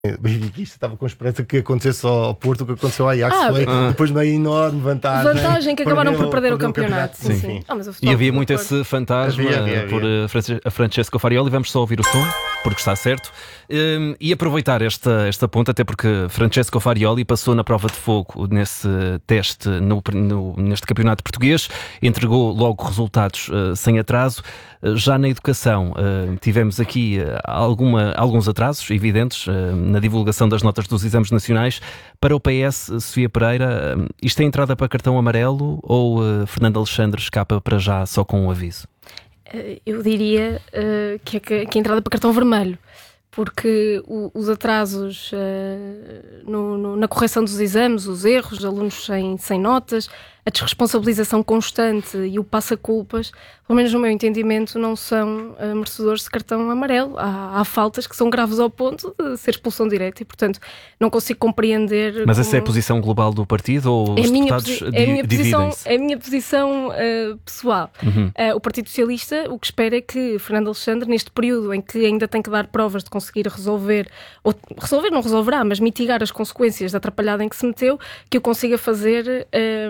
Benfiquista estava com esperança que acontecesse ao Porto o que aconteceu ao Ajax, foi depois de uma enorme vantagem que acabaram por perder o campeonato. Sim. E havia muito esse fantasma por Francesco Farioli. Vamos só ouvir o som, porque está certo. E aproveitar esta ponta, até porque Francesco Farioli passou na prova de fogo nesse teste neste campeonato português, entregou logo resultados sem atraso. Já na educação tivemos aqui alguns atrasos evidentes na divulgação das notas dos exames nacionais. Para o PS, Sofia Pereira, isto é entrada para cartão amarelo ou Fernando Alexandre escapa para já só com um aviso? Eu diria que é entrada para cartão vermelho, porque os atrasos na correção dos exames, os erros, alunos sem notas, a desresponsabilização constante e o passa-culpas, pelo menos no meu entendimento, não são merecedores de cartão amarelo. Há faltas que são graves ao ponto de ser expulsão direta e, portanto, não consigo compreender... Mas essa é a posição global do partido ou os deputados dividem-se? É a minha posição pessoal. O Partido Socialista, o que espera é que Fernando Alexandre, neste período em que ainda tem que dar provas de conseguir resolver não resolverá, mas mitigar as consequências da atrapalhada em que se meteu, que o consiga fazer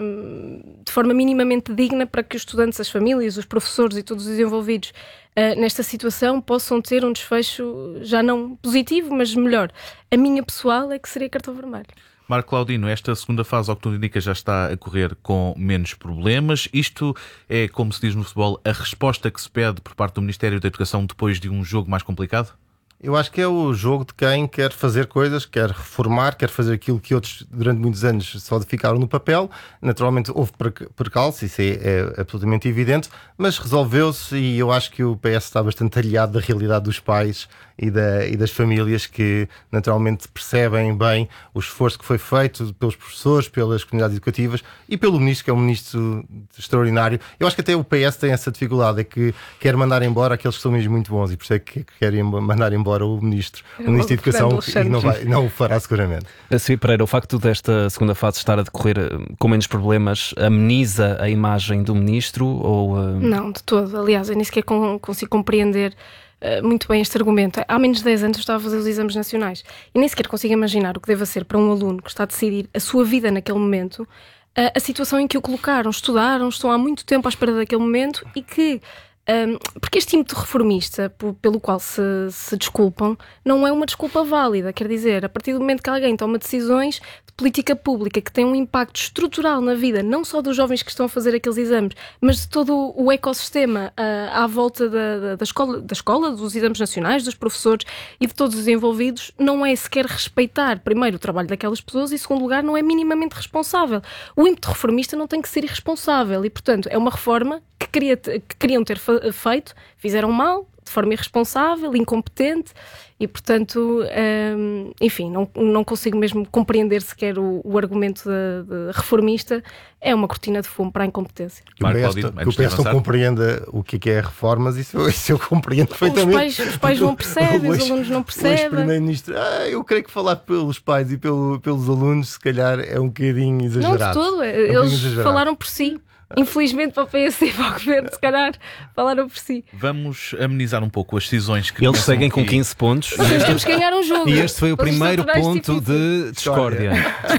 de forma minimamente digna para que os estudantes, as famílias, os professores e todos os envolvidos nesta situação possam ter um desfecho já não positivo, mas melhor. A minha pessoal é que seria cartão vermelho. Marco Claudino, esta segunda fase, ao que tudo indica, já está a correr com menos problemas. Isto é, como se diz no futebol, a resposta que se pede por parte do Ministério da Educação depois de um jogo mais complicado? Eu acho que é o jogo de quem quer fazer coisas, quer reformar, quer fazer aquilo que outros durante muitos anos só ficaram no papel. Naturalmente houve percalço, isso é absolutamente evidente, mas resolveu-se e eu acho que o PS está bastante aliado da realidade dos pais e das famílias que naturalmente percebem bem o esforço que foi feito pelos professores, pelas comunidades educativas e pelo ministro, que é um ministro extraordinário. Eu acho que até o PS tem essa dificuldade, é que quer mandar embora aqueles que são mesmo muito bons e por isso é que querem mandar embora o Ministro da Educação e não o fará seguramente. Sofia Pereira, o facto desta segunda fase estar a decorrer com menos problemas ameniza a imagem do Ministro? Não, de todo. Aliás, eu nem sequer consigo compreender muito bem este argumento. Há menos de 10 anos eu estava a fazer os exames nacionais e nem sequer consigo imaginar o que deva ser para um aluno que está a decidir a sua vida naquele momento, a situação em que o colocaram, estudaram, estão há muito tempo à espera daquele momento e que porque este ímpeto reformista pelo qual se desculpam não é uma desculpa válida. Quer dizer, a partir do momento que alguém toma decisões de política pública que têm um impacto estrutural na vida, não só dos jovens que estão a fazer aqueles exames, mas de todo o ecossistema à volta da escola, dos exames nacionais, dos professores e de todos os envolvidos, não é sequer respeitar, primeiro, o trabalho daquelas pessoas e, em segundo lugar, não é minimamente responsável. O ímpeto reformista não tem que ser irresponsável e, portanto, é uma reforma que queriam ter feito, fizeram mal, de forma irresponsável, incompetente e, portanto, enfim, não consigo mesmo compreender sequer o argumento de reformista. É uma cortina de fumo para a incompetência. Que o PS não compreenda o que é reformas, isso eu compreendo perfeitamente. Os pais não percebem, os alunos não percebem. O primeiro-ministro, eu creio que falar pelos pais e pelos alunos, se calhar, é um bocadinho exagerado. Não, de todo. Eles falaram por si. Infelizmente para o PS e para o Governo, se calhar, falaram por si. Vamos amenizar um pouco as decisões que eles seguem com 15 pontos. Mas temos que ganhar um jogo. E este foi o primeiro ponto de discórdia.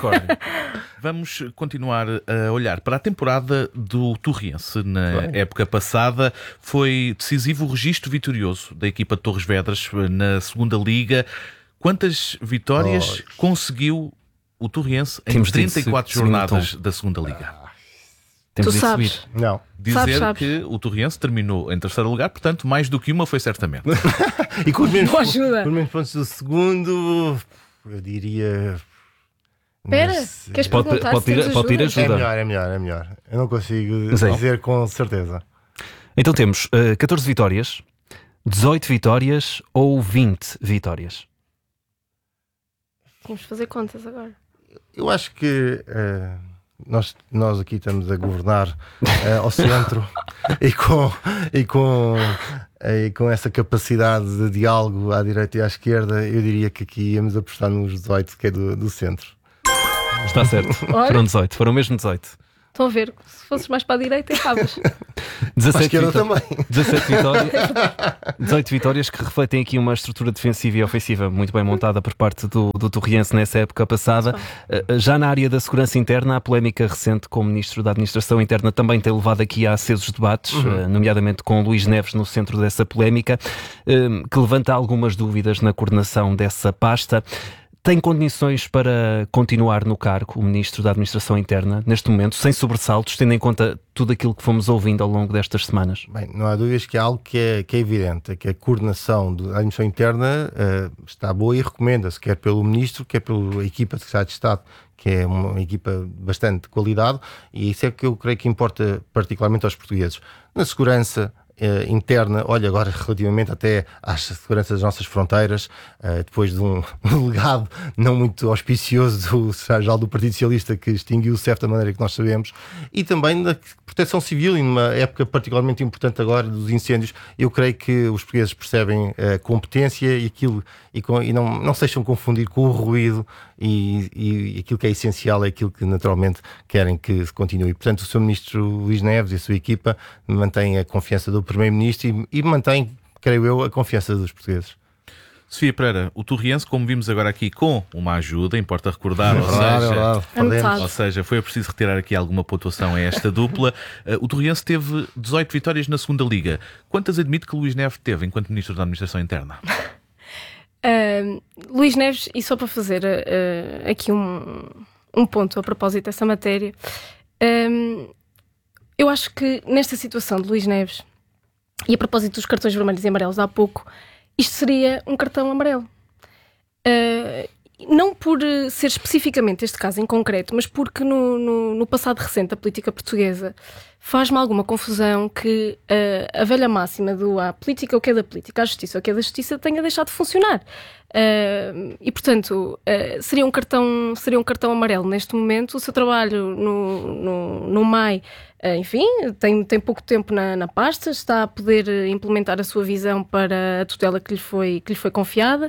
Vamos continuar a olhar para a temporada do Torriense. Na época passada foi decisivo o registro vitorioso da equipa de Torres Vedras na segunda Liga. Quantas vitórias conseguiu o Torriense em 34 jornadas da segunda Liga? Temos tu sabes? Subir. Não. Dizer que o Torriense terminou em terceiro lugar, portanto, mais do que uma foi certamente. E com os mesmos pontos do segundo, eu diria... Espera, queres perguntar se temos pode pedir ajuda? É melhor. Eu não consigo dizer com certeza. Então temos 14 vitórias, 18 vitórias ou 20 vitórias? Vamos fazer contas agora. Eu acho que... Nós aqui estamos a governar ao centro e com essa capacidade de diálogo à direita e à esquerda, eu diria que aqui íamos apostar nos 18, que é do centro. Está certo, foram 18, foram mesmo 18. Estão a ver? Se fosses mais para a direita, erravas. 18 vitórias que refletem aqui uma estrutura defensiva e ofensiva muito bem montada por parte do Torriense nessa época passada. Já na área da segurança interna, a polémica recente com o Ministro da Administração Interna também tem levado aqui a acesos debates, nomeadamente com Luís Neves no centro dessa polémica, que levanta algumas dúvidas na coordenação dessa pasta. Tem condições para continuar no cargo o Ministro da Administração Interna, neste momento, sem sobressaltos, tendo em conta tudo aquilo que fomos ouvindo ao longo destas semanas? Bem, não há dúvidas que é algo que é evidente, que a coordenação da Administração Interna está boa e recomenda-se, quer pelo Ministro, quer pela equipa de Secretário de Estado, que é uma equipa bastante de qualidade, e isso é que eu creio que importa particularmente aos portugueses. Na segurança interna, olha, agora relativamente até à segurança das nossas fronteiras, depois de um legado não muito auspicioso do secretário-geral do Partido Socialista, que extinguiu o CEF da maneira que nós sabemos, e também da proteção civil, e numa época particularmente importante agora dos incêndios, eu creio que os portugueses percebem a competência e aquilo, e não se deixam confundir com o ruído, e aquilo que é essencial é aquilo que naturalmente querem que se continue. Portanto, o Sr. Ministro Luís Neves e a sua equipa mantêm a confiança do Primeiro-Ministro e mantém, creio eu, a confiança dos portugueses. Sofia Pereira, o Torriense, como vimos agora aqui, com uma ajuda, importa recordar, ou seja, foi preciso retirar aqui alguma pontuação a esta dupla. O Torriense teve 18 vitórias na segunda Liga. Quantas admite que Luís Neves teve enquanto Ministro da Administração Interna? Luís Neves, e só para fazer aqui um ponto a propósito dessa matéria, eu acho que nesta situação de Luís Neves, e a propósito dos cartões vermelhos e amarelos há pouco, isto seria um cartão amarelo. Não por ser especificamente este caso em concreto, mas porque no passado recente da política portuguesa faz-me alguma confusão que a velha máxima do a política o que é da política, a justiça o que é da justiça tenha deixado de funcionar. E portanto seria um cartão amarelo neste momento. O seu trabalho no MAI, enfim, tem pouco tempo na pasta, está a poder implementar a sua visão para a tutela que lhe foi confiada.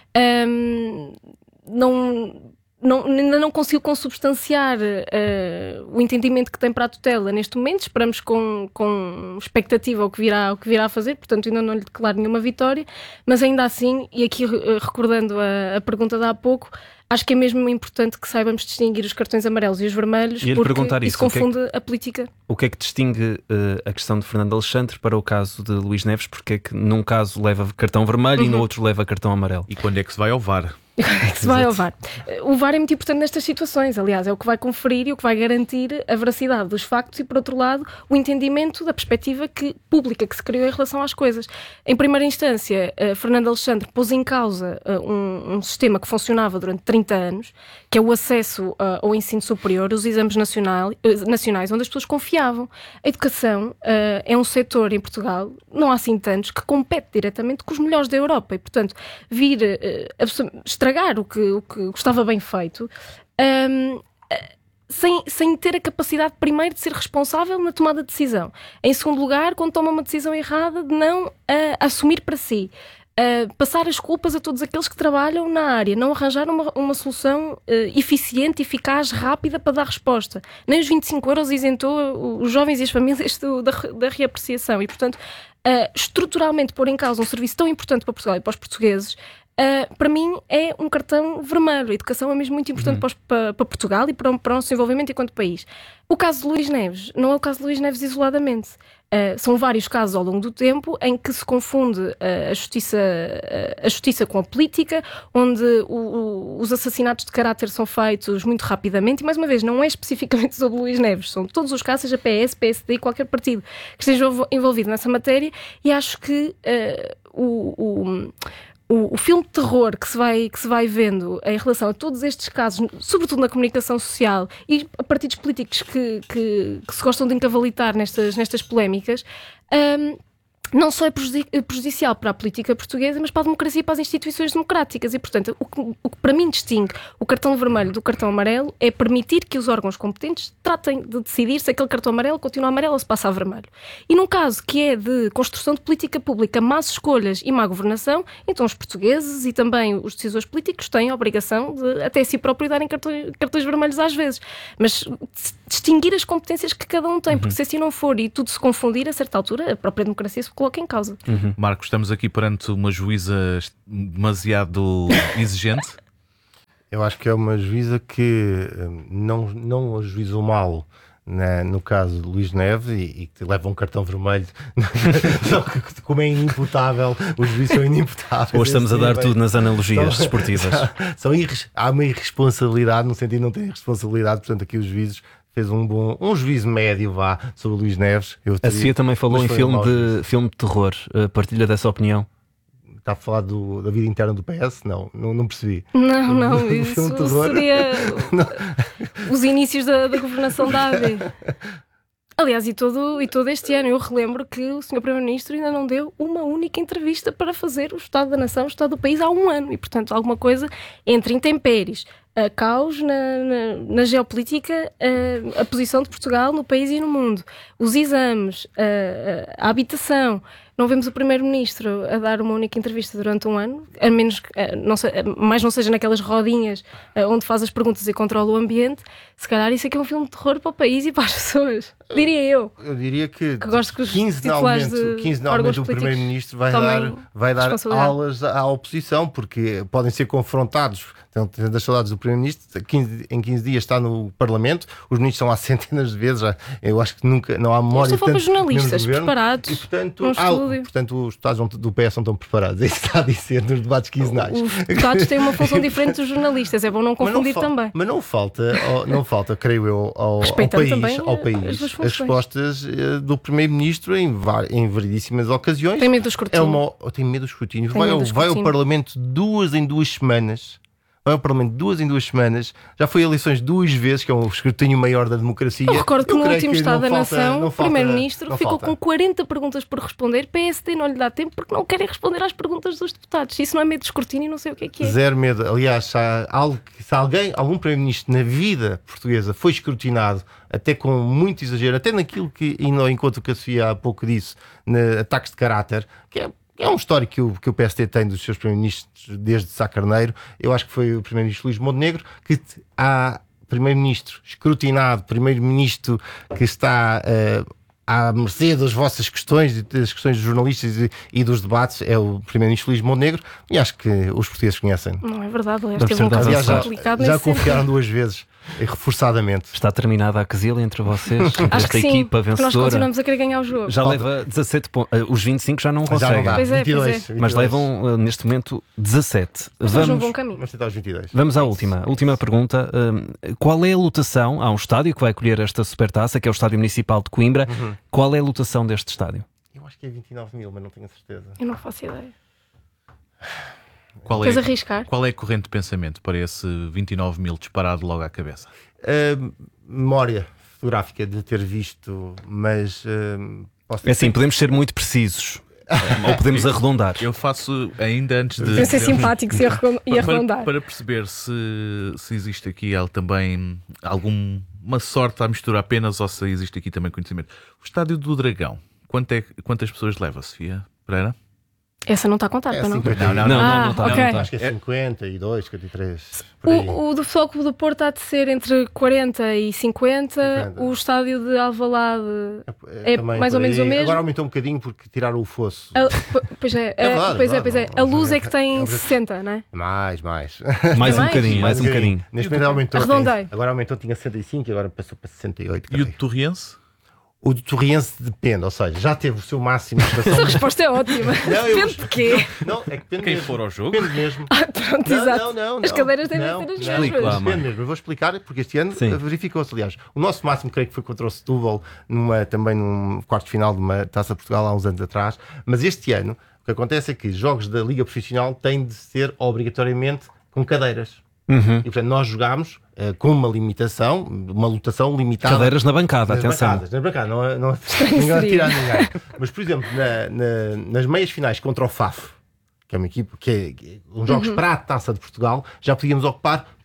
Ainda não consigo consubstanciar o entendimento que tem para a tutela neste momento. Esperamos com expectativa o que virá a fazer, portanto ainda não lhe declaro nenhuma vitória, mas ainda assim, e aqui recordando a pergunta de há pouco, acho que é mesmo importante que saibamos distinguir os cartões amarelos e os vermelhos, porque isso confunde a política. O que é que distingue a questão de Fernando Alexandre para o caso de Luís Neves? Porque é que num caso leva cartão vermelho e no outro leva cartão amarelo? E quando é que se vai ao VAR? Que se vai ao VAR. O VAR é muito importante nestas situações, aliás, é o que vai conferir e o que vai garantir a veracidade dos factos e, por outro lado, o entendimento da perspectiva pública que se criou em relação às coisas. Em primeira instância, Fernando Alexandre pôs em causa um sistema que funcionava durante 30 anos, que é o acesso ao ensino superior, os exames nacionais, onde as pessoas confiavam. A educação é um setor em Portugal, não há assim tantos, que compete diretamente com os melhores da Europa e, portanto, vir estragar o que estava bem feito, sem ter a capacidade, primeiro, de ser responsável na tomada de decisão. Em segundo lugar, quando toma uma decisão errada, de não assumir para si. Passar as culpas a todos aqueles que trabalham na área, não arranjar uma solução eficiente, eficaz, rápida para dar resposta. Nem os 25 euros isentou os jovens e as famílias da reapreciação. E, portanto, estruturalmente pôr em causa um serviço tão importante para Portugal e para os portugueses, para mim é um cartão vermelho. A educação é mesmo muito importante para Portugal e para o nosso desenvolvimento enquanto país. O caso de Luís Neves não é o caso de Luís Neves isoladamente. São vários casos ao longo do tempo em que se confunde a justiça com a política, onde os assassinatos de caráter são feitos muito rapidamente, e mais uma vez, não é especificamente sobre Luís Neves, são todos os casos, seja PS, PSD, qualquer partido que esteja envolvido nessa matéria, e acho que o filme de terror que se vai vendo em relação a todos estes casos, sobretudo na comunicação social e a partidos políticos que se gostam de encavalitar nestas polémicas, não só é prejudicial para a política portuguesa, mas para a democracia e para as instituições democráticas. E, portanto, o que para mim distingue o cartão vermelho do cartão amarelo é permitir que os órgãos competentes tratem de decidir se aquele cartão amarelo continua amarelo ou se passa a vermelho. E num caso que é de construção de política pública, más escolhas e má governação, então os portugueses e também os decisores políticos têm a obrigação de, até si próprio, darem cartões vermelhos às vezes. Mas distinguir as competências que cada um tem, porque se assim não for e tudo se confundir, a certa altura a própria democracia se coloca em causa. Marcos, estamos aqui perante uma juíza demasiado exigente. Eu acho que é uma juíza que não ajuizou mal no caso de Luís Neves e que leva um cartão vermelho. Só que, como é inimputável, os juízes são inimputáveis. Hoje estamos a dar tudo nas analogias desportivas. Há uma irresponsabilidade, no sentido de não ter responsabilidade, portanto, aqui os juízes fez um juízo médio sobre o Luís Neves. A Sofia também falou em filme de terror. Partilha dessa opinião? Está a falar da vida interna do PS? Não percebi. Não, isso seria os inícios da governação da AD. Aliás, e todo este ano eu relembro que o Sr. Primeiro-Ministro ainda não deu uma única entrevista para fazer o Estado da Nação, o Estado do país há um ano. E, portanto, alguma coisa entre intempéries, a caos na geopolítica, a posição de Portugal no país e no mundo, os exames, a habitação. Não vemos o Primeiro-Ministro a dar uma única entrevista durante um ano, a menos que mais não seja naquelas rodinhas onde faz as perguntas e controla o ambiente. Se calhar isso aqui é um filme de terror para o país e para as pessoas, diria eu. Eu diria que gosto que os titulares quinzenalmente o Primeiro-Ministro vai dar aulas à oposição, porque podem ser confrontados. Tendo as saudades do Primeiro-Ministro, em 15 dias está no Parlamento, os ministros estão lá centenas de vezes, eu acho que nunca, não há memória. Estou a falar para jornalistas preparados, e, portanto, os deputados do PS não estão preparados, é isso que está a dizer nos debates quinzenais. Os deputados têm uma função diferente dos jornalistas, é bom não confundir também. Mas não falta, creio eu, ao país as respostas do Primeiro-Ministro em variedíssimas ocasiões. Tem medo do escrutínio. Tem medo do escrutínio. Vai ao Parlamento 2 em 2 semanas. Vai ao Parlamento 2 em 2 semanas, já foi a eleições 2 vezes, que é um escrutínio maior da democracia. Eu recordo que no último Estado da Nação, o Primeiro-Ministro ficou com 40 perguntas por responder, PSD não lhe dá tempo porque não querem responder às perguntas dos deputados. Isso não é medo de escrutínio, não sei o que é. Zero medo. Aliás, se algum Primeiro-Ministro na vida portuguesa foi escrutinado, até com muito exagero, até naquilo que, indo ao encontro que a Sofia há pouco disse, ataques de caráter, que é um histórico que o PSD tem dos seus primeiros-ministros desde Sá Carneiro. Eu acho que foi o primeiro-ministro Luís Montenegro, que há primeiro-ministro escrutinado, primeiro-ministro que está à mercê das vossas questões, das questões dos jornalistas e dos debates, é o primeiro-ministro Luís Montenegro, e acho que os portugueses conhecem. Não é verdade, aliás, teve um caso complicado. Já confiaram 2 vezes. Reforçadamente. Está terminada a quesilha entre vocês, esta equipa vencedora. Nós continuamos a querer ganhar o jogo. Já leva 17 pontos. Os 25 já não conseguem. Pois é. 22. Mas levam neste momento 17. Vamos num bom caminho. Vamos tentar os 22. Vamos à última pergunta. Qual é a lotação? Há um estádio que vai acolher esta supertaça, que é o Estádio Municipal de Coimbra. Qual é a lotação deste estádio? Eu acho que é 29 mil, mas não tenho a certeza. Eu não faço ideia. Qual arriscar? Qual é a corrente de pensamento para esse 29 mil disparado logo à cabeça? Memória fotográfica de ter visto, mas é assim, podemos ser muito precisos. Ou podemos arredondar. Eu faço ainda antes de... Deve ser simpático e arredondar. Para perceber se existe aqui também alguma sorte à mistura apenas ou se existe aqui também conhecimento. O Estádio do Dragão, quantas pessoas leva, Sofia Pereira? Essa não está a contar, para não? Não está. Okay. Acho que é 52, 53. O do Futebol Clube do Porto há de ser entre 40 e 50. O estádio de Alvalade é mais ou menos o mesmo. Agora aumentou um bocadinho porque tiraram o fosso. Pois é. A Luz é que tem 60, não é? Mais. Mais um bocadinho. Neste momento aumentou. Arredondei. Agora aumentou, tinha 65 e agora passou para 68. E o de Torriense? O de Torriense depende, ou seja, já teve o seu máximo de estação. Essa resposta é ótima. Depende de quê? Não, é que depende quem mesmo. for ao jogo. Depende mesmo. Pronto, exato. Não. As cadeiras devem ser as mesmas. Depende mesmo. Eu vou explicar, porque este ano verificou-se, aliás. O nosso máximo, creio que foi contra o Setúbal, também num quarto de final de uma Taça de Portugal há uns anos atrás. Mas este ano, o que acontece é que jogos da Liga Profissional têm de ser obrigatoriamente com cadeiras. E portanto nós jogámos com uma limitação, uma lotação limitada. Cadeiras na bancada, atenção. Nas bancadas, não ninguém tirar ninguém. Mas por exemplo, nas meias finais contra o FAF, que é uma equipe que é uns jogos para a Taça de Portugal, já podíamos ocupar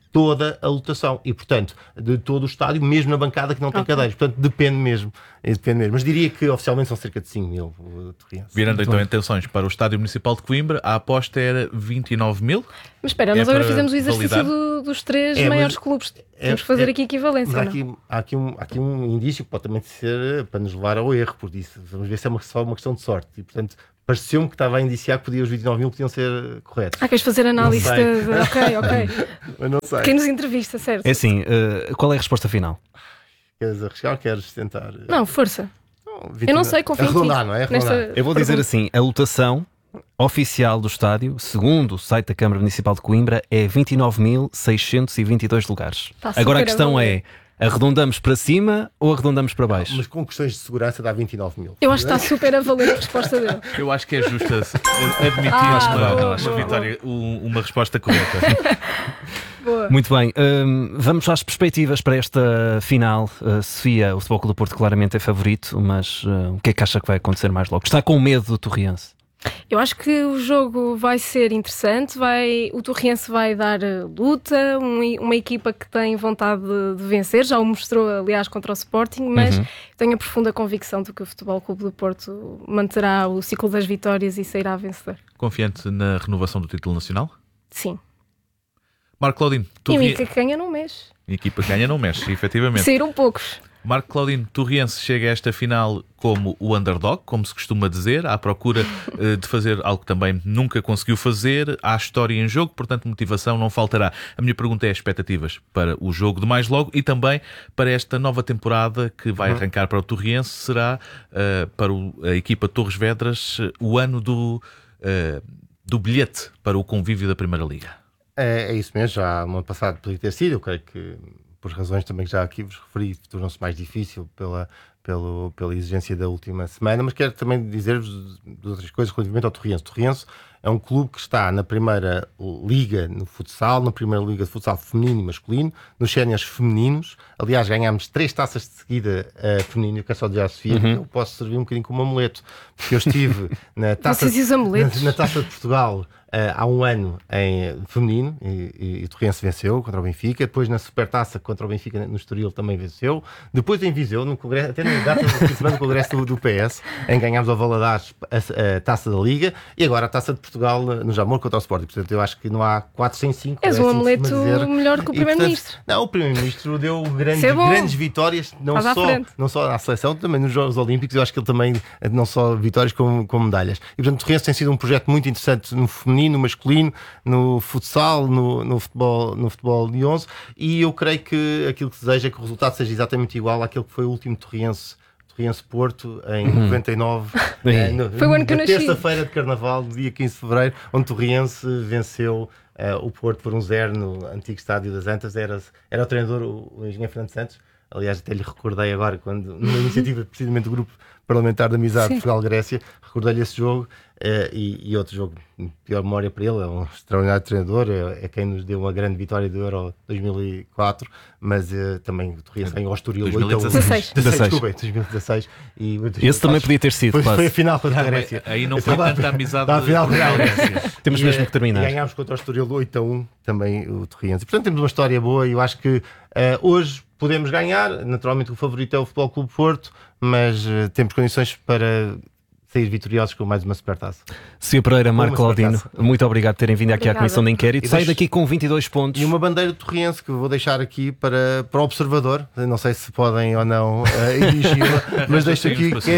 toda a lotação e, portanto, de todo o estádio, mesmo na bancada que não tem cadeiras. Portanto, depende mesmo. Mas diria que oficialmente são cerca de 5.000 torrienses. Virando então intenções para o Estádio Municipal de Coimbra, a aposta era 29.000. Mas espera, nós agora fizemos o exercício dos 3 maiores clubes. Temos que fazer aqui equivalência. Há aqui um indício que pode também ser para nos levar ao erro, por isso vamos ver se é só uma questão de sorte. E, portanto, pareceu-me que estava a indiciar que os 29.000 podiam ser corretos. Queres fazer análise Ok. Mas não sei. Quem nos entrevista, certo? É assim, qual é a resposta final? Queres arriscar ou queres tentar? Não, força. Eu não sei, confio em ti. Arredondar, não é? Eu vou dizer assim, a lotação oficial do estádio, segundo o site da Câmara Municipal de Coimbra, é 29.622 lugares. Agora a questão é, arredondamos para cima ou arredondamos para baixo? Mas com questões de segurança dá 29.000. Eu acho que está super a valer a resposta dele. Eu acho que é justo admitir uma vitória, uma resposta correta. Boa. Muito bem, vamos às perspectivas para esta final. Sofia, o Futebol Clube do Porto claramente é favorito, mas o que é que acha que vai acontecer mais logo? Está com medo do Torriense? Eu acho que o jogo vai ser interessante, o Torriense vai dar luta, uma equipa que tem vontade de vencer, já o mostrou aliás contra o Sporting, mas tenho a profunda convicção de que o Futebol Clube do Porto manterá o ciclo das vitórias e sairá vencedor. Confiante na renovação do título nacional? Sim. Marco Claudino, e a equipa que ganha não mexe. A equipa que ganha não mexe, efetivamente. Saíram poucos. Marco Claudino, Torriense chega a esta final como o underdog, como se costuma dizer, à procura de fazer algo que também nunca conseguiu fazer. Há história em jogo, portanto motivação não faltará. A minha pergunta é expectativas para o jogo de mais logo e também para esta nova temporada que vai arrancar para o Torriense. Será para a equipa Torres Vedras o ano do bilhete para o convívio da Primeira Liga. É isso mesmo, já no ano passado podia ter sido, eu creio que por razões também que já aqui vos referi, tornou-se mais difícil pela exigência da última semana, mas quero também dizer-vos outras coisas relativamente ao Torriense. Torriense é um clube que está na primeira liga no futsal, na primeira liga de futsal feminino e masculino, nos séniores femininos. Aliás, ganhámos 3 taças de seguida feminino. Eu quero só dizer à Sofia que eu posso servir um bocadinho como amuleto, porque eu estive na taça de Portugal há um ano em feminino e o Torriense venceu contra o Benfica. Depois na Supertaça contra o Benfica no Estoril também venceu. Depois em Viseu, no congresso, até na data do semana do congresso do PS, em ganhámos ao Valadares a taça da Liga e agora a taça de Portugal no Jamor contra o Sporting. Portanto, eu acho que não há 4 sem 5. És um amuleto melhor que o Primeiro-Ministro. Não, o Primeiro-Ministro deu grandes vitórias, não só na seleção, também nos Jogos Olímpicos. Eu acho que ele também, não só vitórias como medalhas. E portanto, o Torriense tem sido um projeto muito interessante no feminino, no masculino, no futsal, no futebol de 11, e eu creio que aquilo que se deseja é que o resultado seja exatamente igual àquele que foi o último Torriense Porto em 99, foi o ano que eu nasci. Terça-feira de Carnaval, dia 15 de Fevereiro, onde Torriense venceu o Porto por 1-0 no antigo estádio das Antas. Era o treinador, o engenheiro Fernando Santos. Aliás, até lhe recordei agora, quando numa iniciativa precisamente do Grupo Parlamentar de Amizade Portugal-Grécia, recordei-lhe esse jogo e outro jogo, pior memória para ele, é um extraordinário treinador, é quem nos deu uma grande vitória do Euro 2004, mas também o Torriense ganhou ao Estoril 2016. 2016. Esse também podia ter sido. Foi a final contra a Grécia. Aí não foi tanta amizade. A final contra a Grécia. Temos mesmo que terminar. E ganhámos contra o Estoril 8-1, também o Torriense. Portanto, temos uma história boa e eu acho que hoje podemos ganhar. Naturalmente o favorito é o Futebol Clube Porto, mas temos condições para sair vitoriosos com mais uma Supertaça. Sofia Pereira, Marco Claudino, muito obrigado por terem vindo aqui à Comissão de Inquérito. Sai daqui com 22 pontos. E uma bandeira de Torriense que vou deixar aqui para o observador. Não sei se podem ou não dirigi-la, mas deixo aqui que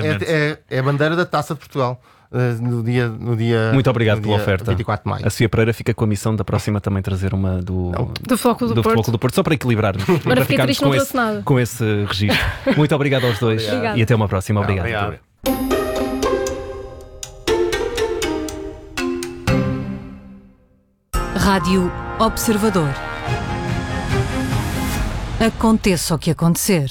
é a bandeira da Taça de Portugal. No dia muito obrigado pela oferta. 24 de maio. A Sofia Pereira fica com a missão da próxima também trazer uma do Futebol do Porto, só para equilibrarmos. Para ficarmos com esse registro. Muito obrigado aos dois e até uma próxima. Obrigado. Rádio Observador. Aconteça o que acontecer.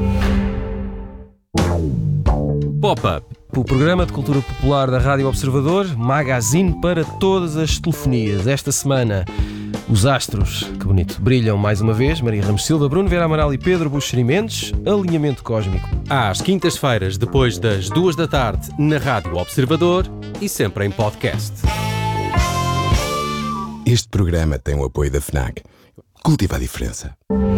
Pop-up, o programa de cultura popular da Rádio Observador, magazine para todas as telefonias. Esta semana, os astros, que bonito, brilham mais uma vez. Maria Ramos Silva, Bruno Vera Amaral e Pedro Buxeri Mendes. Alinhamento cósmico. Às quintas-feiras, depois das 2 da tarde, na Rádio Observador e sempre em podcast. Este programa tem o apoio da FNAC. cultiva a diferença.